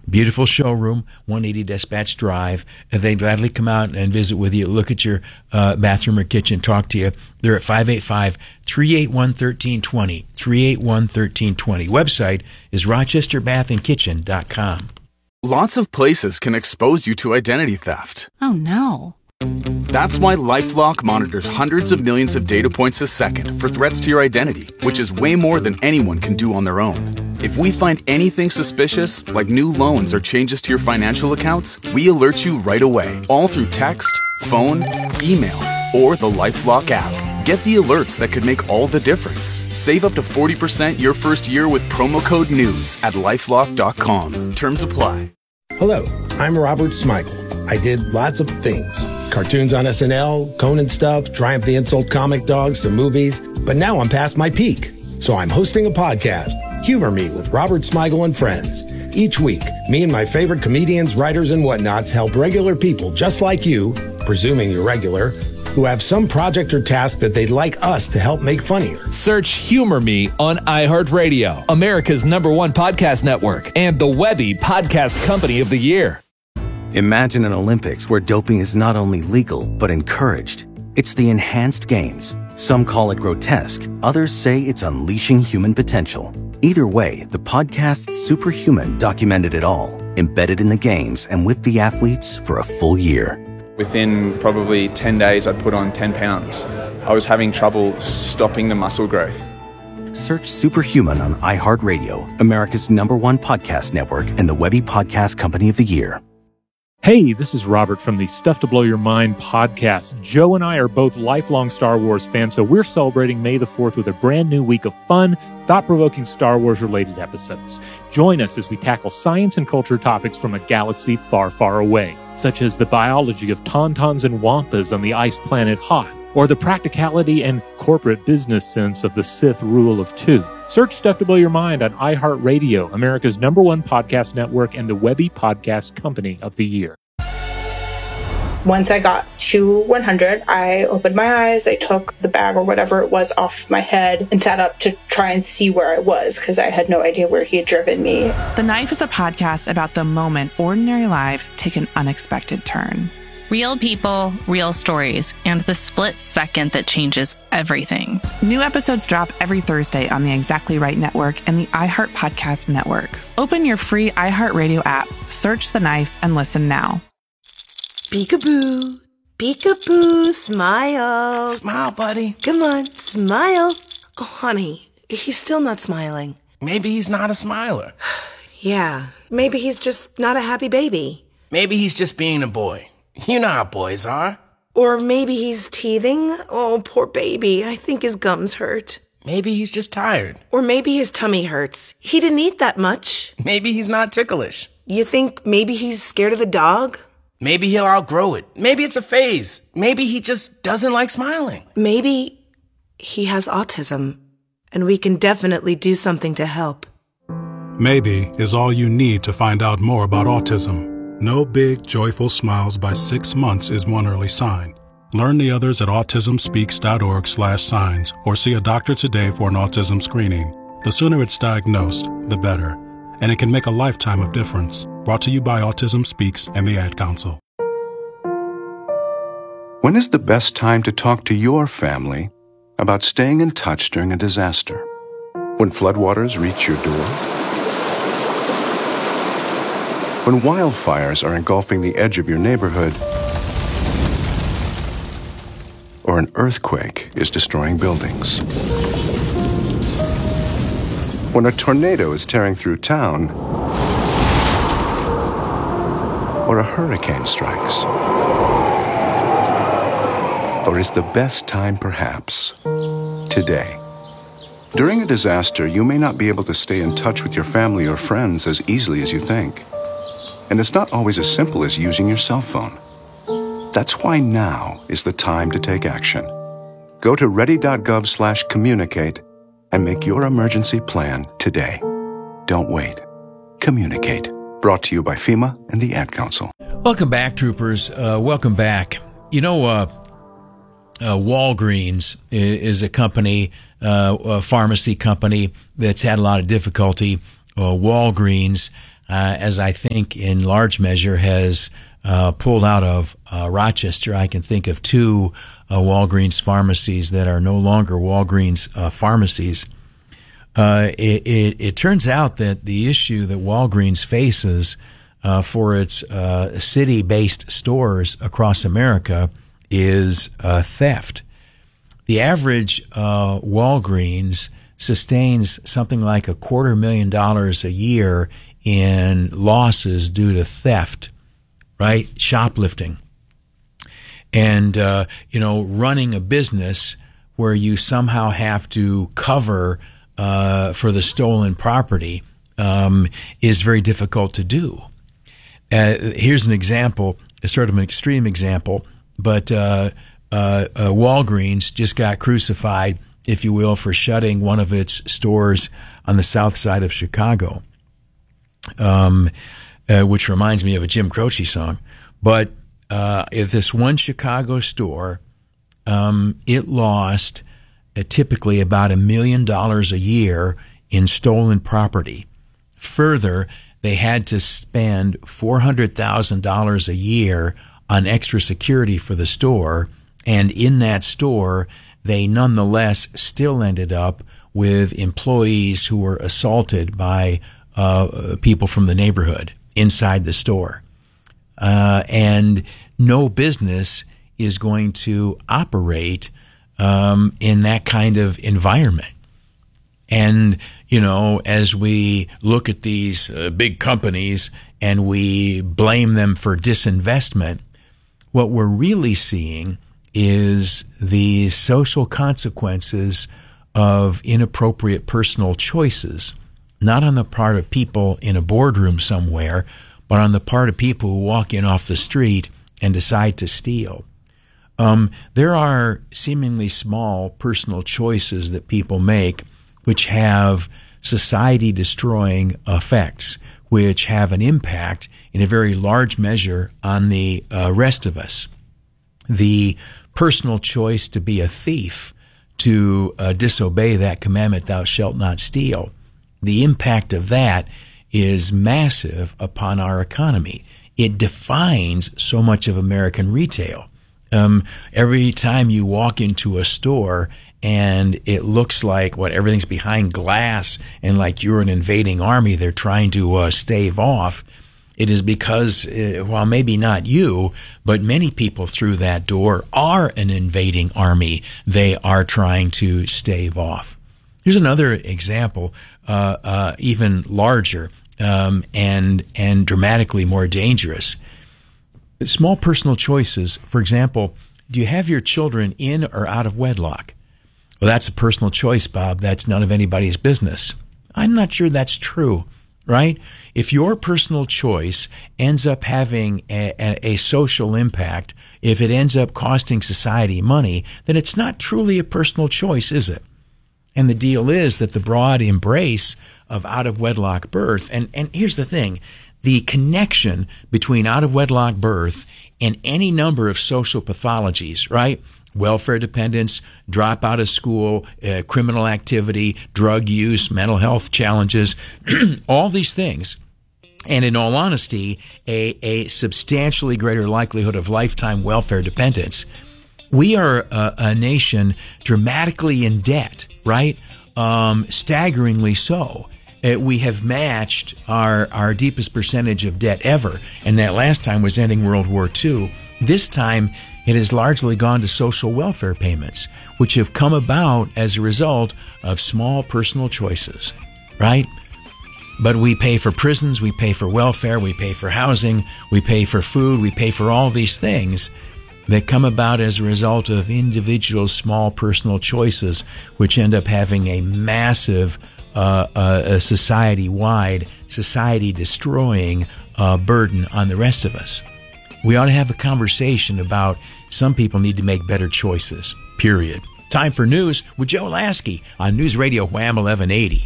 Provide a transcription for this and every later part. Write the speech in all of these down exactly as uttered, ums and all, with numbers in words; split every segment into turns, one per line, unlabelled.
Beautiful showroom, one eighty Dispatch Drive. And they'd gladly come out and visit with you, look at your uh, bathroom or kitchen, talk to you. They're at five eight five, three eight one, one three two zero, three eight one, one three two zero. Website is rochester bath and kitchen dot com.
Lots of places can expose you to identity theft.
Oh, no.
That's why LifeLock monitors hundreds of millions of data points a second for threats to your identity, which is way more than anyone can do on their own. If we find anything suspicious, like new loans or changes to your financial accounts, we alert you right away, all through text, phone, email, or the LifeLock app. Get the alerts that could make all the difference. Save up to forty percent your first year with promo code NEWS at lifelock dot com. Terms apply.
Hello, I'm Robert Smigel. I did lots of things. Cartoons on S N L, Conan stuff, Triumph the Insult Comic Dog, some movies. But now I'm past my peak. So I'm hosting a podcast, Humor Me with Robert Smigel and Friends. Each week, me and my favorite comedians, writers, and whatnots help regular people just like you, presuming you're regular, who have some project or task that they'd like us to help make funnier.
Search Humor Me on iHeartRadio, America's number one podcast network, and the Webby Podcast Company of the Year.
Imagine an Olympics where doping is not only legal, but encouraged. It's the Enhanced Games. Some call it grotesque. Others say it's unleashing human potential. Either way, the podcast Superhuman documented it all, embedded in the games and with the athletes for a full year.
Within probably ten days, I'd put on ten pounds. I was having trouble stopping the muscle growth.
Search Superhuman on iHeartRadio, America's number one podcast network, and the Webby Podcast Company of the Year.
Hey, this is Robert from the Stuff to Blow Your Mind podcast. Joe and I are both lifelong Star Wars fans, so we're celebrating May the fourth with a brand new week of fun, thought-provoking Star Wars-related episodes. Join us as we tackle science and culture topics from a galaxy far, far away, such as the biology of tauntauns and wampas on the ice planet Hoth, or the practicality and corporate business sense of the Sith rule of two. Search Stuff to Blow Your Mind on iHeartRadio, America's number one podcast network, and the Webby Podcast Company of the Year.
Once I got to one hundred, I opened my eyes, I took the bag or whatever it was off my head and sat up to try and see where I was because I had no idea where he had driven me.
The Knife is a podcast about the moment ordinary lives take an unexpected turn.
Real people, real stories, and the split second that changes everything.
New episodes drop every Thursday on the Exactly Right Network and the iHeart Podcast Network. Open your free iHeartRadio app, search The Knife, and listen now.
Peekaboo, peekaboo, smile.
Smile, buddy.
Come on, smile. Oh, honey, he's still not smiling.
Maybe he's not a smiler.
Yeah, maybe he's just not a happy baby.
Maybe he's just being a boy. You know how boys are.
Or maybe he's teething. Oh, poor baby. I think his gums hurt.
Maybe he's just tired.
Or maybe his tummy hurts. He didn't eat that much.
Maybe he's not ticklish.
You think maybe he's scared of the dog?
Maybe he'll outgrow it. Maybe it's a phase. Maybe he just doesn't like smiling.
Maybe he has autism, and we can definitely do something to help.
Maybe is all you need to find out more about autism. No big, joyful smiles by six months is one early sign. Learn the others at autismspeaks.org slash signs or see a doctor today for an autism screening. The sooner it's diagnosed, the better. And it can make a lifetime of difference. Brought to you by Autism Speaks and the Ad Council.
When is the best time to talk to your family about staying in touch during a disaster? When floodwaters reach your door? When wildfires are engulfing the edge of your neighborhood? Or an earthquake is destroying buildings? When a tornado is tearing through town? Or a hurricane strikes? Or is the best time perhaps today? During a disaster, you may not be able to stay in touch with your family or friends as easily as you think. And it's not always as simple as using your cell phone. That's why now is the time to take action. Go to ready.gov slash communicate and make your emergency plan today. Don't wait. Communicate. Brought to you by FEMA and the Ad Council.
Welcome back, troopers. Uh, welcome back. You know, uh, uh, Walgreens is a company, uh, a pharmacy company that's had a lot of difficulty. Uh, Walgreens uh, as I think in large measure has uh, pulled out of uh, Rochester. I can think of two uh, Walgreens pharmacies that are no longer Walgreens uh, pharmacies. Uh, it, it, it turns out that the issue that Walgreens faces uh, for its uh, city-based stores across America is uh, theft. The average uh, Walgreens sustains something like a quarter million dollars a year in losses due to theft, right? Shoplifting. And, uh, you know, running a business where you somehow have to cover uh, for the stolen property um, is very difficult to do. Uh, here's an example, sort of an extreme example, but uh, uh, uh, Walgreens just got crucified, if you will, for shutting one of its stores on the south side of Chicago, um, uh, which reminds me of a Jim Croce song. But uh, if this one Chicago store, um, it lost uh, typically about a million dollars a year in stolen property. Further, they had to spend four hundred thousand dollars a year on extra security for the store, and in that store, they nonetheless still ended up with employees who were assaulted by uh, people from the neighborhood inside the store. Uh, and no business is going to operate um, in that kind of environment. And, you know, as we look at these uh, big companies and we blame them for disinvestment, what we're really seeing is the social consequences of inappropriate personal choices, not on the part of people in a boardroom somewhere, but on the part of people who walk in off the street and decide to steal. Um, there are seemingly small personal choices that people make which have society-destroying effects, which have an impact in a very large measure on the uh, rest of us. The personal choice to be a thief, to uh, disobey that commandment, thou shalt not steal, the impact of that is massive upon our economy. It defines so much of American retail. Um, every time you walk into a store and it looks like what everything's behind glass and like you're an invading army they're trying to uh, stave off, it is because, uh, while maybe not you, but many people through that door are an invading army they are trying to stave off. Here's another example, uh, uh, even larger um, and and dramatically more dangerous. Small personal choices. For example, do you have your children in or out of wedlock? Well, that's a personal choice, Bob. That's none of anybody's business. I'm not sure that's true, right? If your personal choice ends up having a, a, a social impact, if it ends up costing society money, then it's not truly a personal choice, is it? And the deal is that the broad embrace of out-of-wedlock birth, and, and here's the thing, the connection between out-of-wedlock birth and any number of social pathologies, right? Welfare dependence, drop out of school, uh, criminal activity, drug use, mental health challenges, all these things. And in all honesty, a, a substantially greater likelihood of lifetime welfare dependence. We are a, a nation dramatically in debt, right? Um, staggeringly so. Uh, we have matched our, our deepest percentage of debt ever, and that last time was ending World War Two. This time, it has largely gone to social welfare payments, which have come about as a result of small personal choices, right? But we pay for prisons, we pay for welfare, we pay for housing, we pay for food, we pay for all these things that come about as a result of individual small personal choices, which end up having a massive uh, uh, a society-wide, society-destroying uh, burden on the rest of us. We ought to have a conversation about some people need to make better choices, period. Time for news with Joe Lasky on News Radio Wham eleven eighty.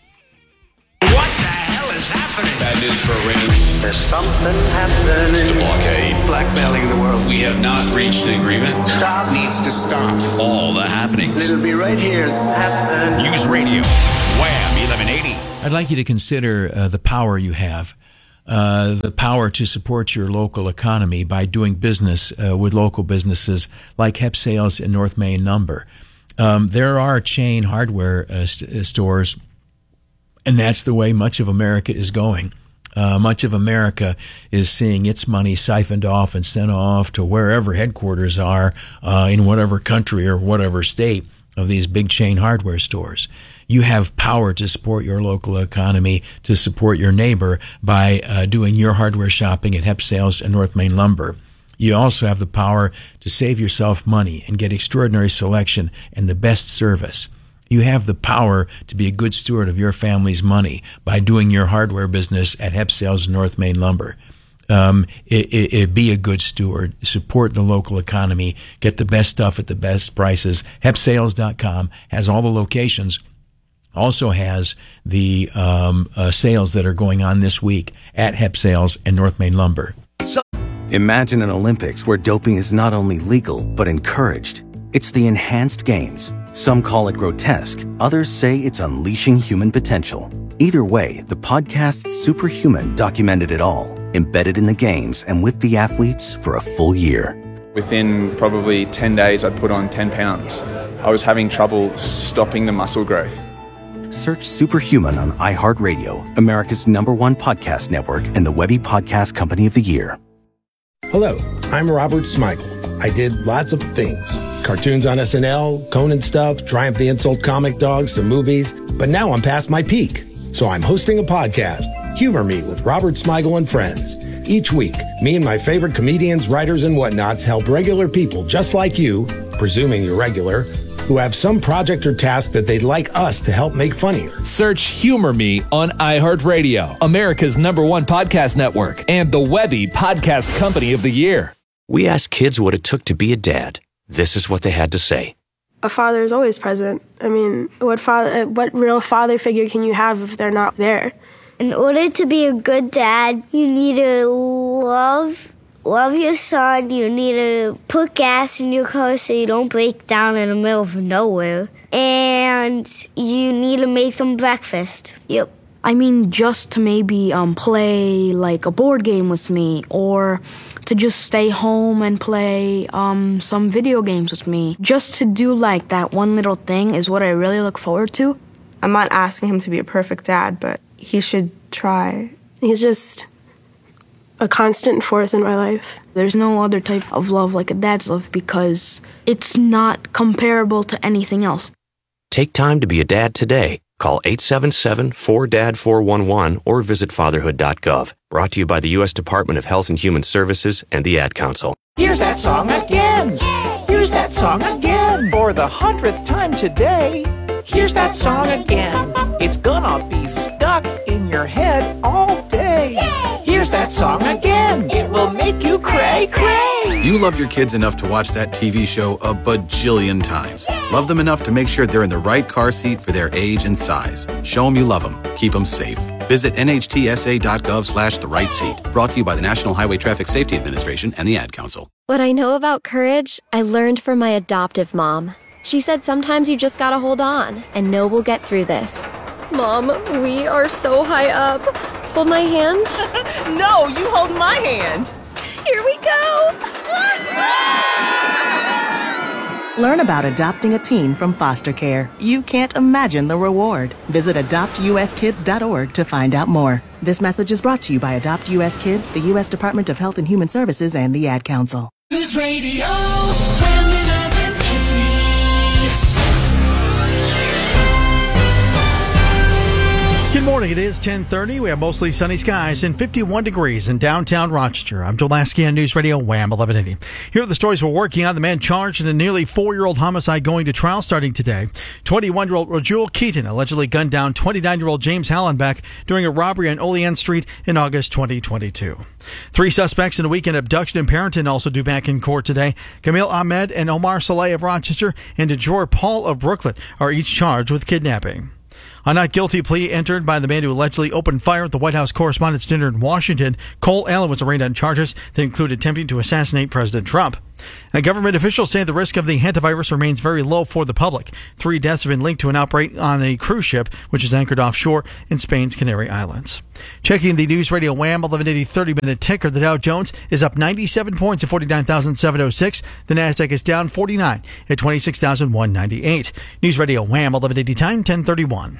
What the hell is happening?
Bad news for Iran.
There's something happening.
The blockade.
Blackmailing the world.
We have not reached an agreement.
Stop.
Needs to stop. All the happenings.
It'll be right here. Happening.
News Radio Wham eleven eighty.
I'd like you to consider uh, the power you have uh, the power to support your local economy by doing business uh, with local businesses like Hep Sales and North Main Lumber. Um, there are chain hardware uh, st- stores, and that's the way much of America is going. Uh, much of America is seeing its money siphoned off and sent off to wherever headquarters are uh, in whatever country or whatever state of these big chain hardware stores. You have power to support your local economy, to support your neighbor by uh, doing your hardware shopping at Hep Sales and North Main Lumber. You also have the power to save yourself money and get extraordinary selection and the best service. You have the power to be a good steward of your family's money by doing your hardware business at Hep Sales and North Main Lumber. Um, it, it, it, be a good steward, support the local economy, get the best stuff at the best prices. hep sales dot com has all the locations, also has the um, uh, sales that are going on this week at Hep Sales and North Main Lumber.
So, imagine an Olympics where doping is not only legal, but encouraged. It's the enhanced games. Some call it grotesque, others say it's unleashing human potential. Either way, the podcast Superhuman documented it all, embedded in the games and with the athletes for a full year.
Within probably ten days, I'd put on ten pounds. I was having trouble stopping the muscle growth.
Search Superhuman on iHeartRadio, America's number one podcast network and the Webby Podcast Company of the Year.
Hello, I'm Robert Smigel. I did lots of things. Cartoons on S N L, Conan stuff, Triumph the Insult Comic Dog, some movies. But now I'm past my peak. So I'm hosting a podcast, Humor Me with Robert Smigel and Friends. Each week, me and my favorite comedians, writers, and whatnots help regular people just like you, presuming you're regular, who have some project or task that they'd like us to help make funnier.
Search Humor Me on iHeartRadio, America's number one podcast network, and the Webby Podcast Company of the Year.
We asked kids what it took to be a dad. This is what they had to say.
A father is always present. I mean, what father, what real father figure can you have if they're not there?
In order to be a good dad, you need to love love your son. You need to put gas in your car so you don't break down in the middle of nowhere. And you need to make them breakfast. Yep.
I mean, just to maybe um, play like a board game with me, or to just stay home and play um, some video games with me. Just to do like that one little thing is what I really look forward to.
I'm not asking him to be a perfect dad, but he should try.
He's just a constant force in my life.
There's no other type of love like a dad's love because it's not comparable to anything else.
Take time to be a dad today. Call eight seven seven, four D A D, four one one or visit fatherhood dot gov. Brought to you by the U S Department of Health and Human Services and the Ad Council.
Here's that song again. Here's that song again. For the hundredth time today. Here's that song again. It's gonna be stuck in your head all day. Here's that song again. It will make you cray cray.
You love your kids enough to watch that T V show a bajillion times. Love them enough to make sure they're in the right car seat for their age and size. Show them you love them. Keep them safe. Visit N H T S A dot gov slash the right seat. Brought to you by the National Highway Traffic Safety Administration and the Ad Council.
What I know about courage, I learned from my adoptive mom. She said sometimes you just gotta hold on and know we'll get through this. Mom, we are so high up. Hold my hand.
No, you hold my hand.
Here we go.
Learn about adopting a teen from foster care. You can't imagine the reward. Visit adopt u s kids dot org to find out more. This message is brought to you by Adopt U S Kids, the U S Department of Health and Human Services, and the Ad Council.
News Radio.
Good morning. It is ten thirty. We have mostly sunny skies and fifty-one degrees in downtown Rochester. I'm Joel Lasky on News Radio Wham eleven eighty. Here are the stories we're working on. The man charged in a nearly four-year-old homicide going to trial starting today. twenty-one-year-old Rajul Keaton allegedly gunned down twenty-nine-year-old James Hallenbeck during a robbery on Olean Street in August twenty twenty-two. Three suspects in a weekend abduction in Parenton also due back in court today. Camille Ahmed and Omar Saleh of Rochester and DeJour Paul of Brooklyn are each charged with kidnapping. A not guilty plea entered by the man who allegedly opened fire at the White House Correspondents' Dinner in Washington. Cole Allen was arraigned on charges that include attempting to assassinate President Trump. Now, government officials say the risk of the hantavirus remains very low for the public. Three deaths have been linked to an outbreak on a cruise ship, which is anchored offshore in Spain's Canary Islands. Checking the News Radio Wham eleven eighty thirty-minute ticker, the Dow Jones is up ninety-seven points at forty-nine thousand seven hundred six. The Nasdaq is down forty-nine at twenty-six thousand one hundred ninety-eight. News Radio Wham eleven eighty time, ten thirty-one.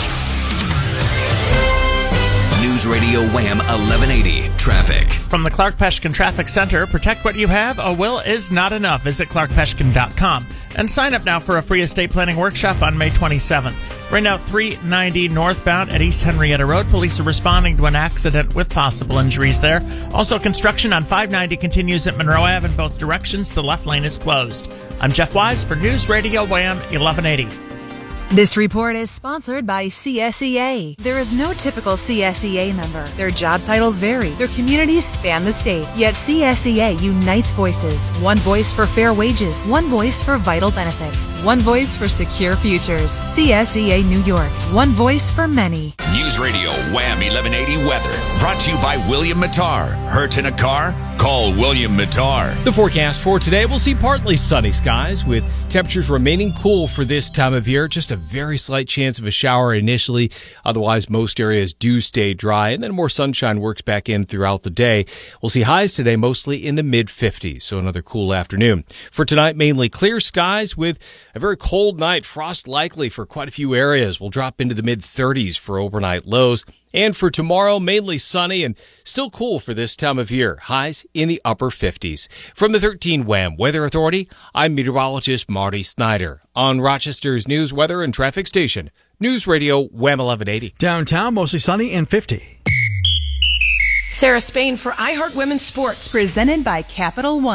News Radio Wham eleven eighty traffic.
From the Clark Peshkin Traffic Center, protect what you have. A will is not enough. Visit clark peshkin dot com and sign up now for a free estate planning workshop on May twenty-seventh. Right now, three ninety northbound at East Henrietta Road. Police are responding to an accident with possible injuries there. Also, construction on five ninety continues at Monroe Ave in both directions. The left lane is closed. I'm Jeff Wise for News Radio Wham eleven eighty.
This report is sponsored by C S E A. There is no typical C S E A member. Their job titles vary. Their communities span the state. Yet C S E A unites voices. One voice for fair wages. One voice for vital benefits. One voice for secure futures. C S E A New York. One voice for many.
News Radio Wham eleven eighty weather. Brought to you by William Mattar. Hurt in a car? Call William Mattar.
The forecast for today, we'll see partly sunny skies with temperatures remaining cool for this time of year. Just a very slight chance of a shower initially. Otherwise, most areas do stay dry, and then more sunshine works back in throughout the day. We'll see highs today mostly in the mid fifties, so another cool afternoon. For tonight, mainly clear skies with a very cold night. Frost likely for quite a few areas. We'll drop into the mid thirties for overnight lows. And for tomorrow, mainly sunny and still cool for this time of year. Highs in the upper fifties. From the thirteen Wham Weather Authority, I'm meteorologist Marty Snyder on Rochester's news, weather, and traffic station. News Radio Wham eleven eighty.
Downtown, mostly sunny and fifty.
Sarah Spain for iHeart Women's Sports, presented by Capital One.